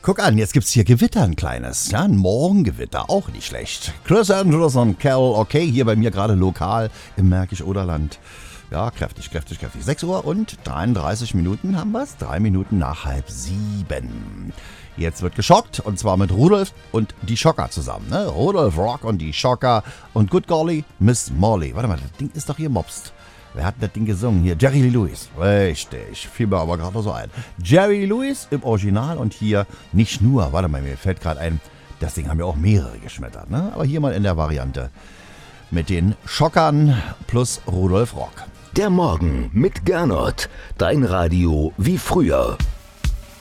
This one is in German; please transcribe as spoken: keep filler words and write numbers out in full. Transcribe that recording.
Guck an, jetzt gibt's hier Gewitter, ein kleines. Ja, ein Morgengewitter, auch nicht schlecht. Chris Andrews und Cal, okay, hier bei mir gerade lokal im Märkisch-Oderland. Ja, kräftig, kräftig, kräftig. sechs Uhr und dreiunddreißig Minuten haben wir's. Drei Minuten nach halb sieben. Jetzt wird geschockt, und zwar mit Rudolf und die Schocker zusammen. Ne? Rudolf Rock und die Schocker und Good Golly, Miss Molly. Warte mal, das Ding ist doch hier Mops. Wer hat das Ding gesungen? Hier, Jerry Lee Lewis. Richtig, fiel mir aber gerade so ein. Jerry Lee Lewis im Original und hier nicht nur. Warte mal, mir fällt gerade ein, das Ding haben ja auch mehrere geschmettert. Ne? Aber hier mal in der Variante mit den Schockern plus Rudolf Rock. Der Morgen mit Gernot. Dein Radio wie früher.